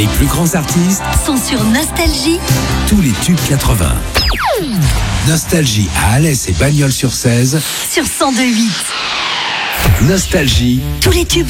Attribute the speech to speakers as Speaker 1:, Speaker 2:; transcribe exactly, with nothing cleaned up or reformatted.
Speaker 1: Les plus grands artistes
Speaker 2: sont sur Nostalgie.
Speaker 1: Tous les tubes quatre-vingts. Nostalgie à Alès et Bagnols-sur-Cèze
Speaker 2: sur cent deux virgule huit.
Speaker 1: Nostalgie.
Speaker 2: Tous les tubes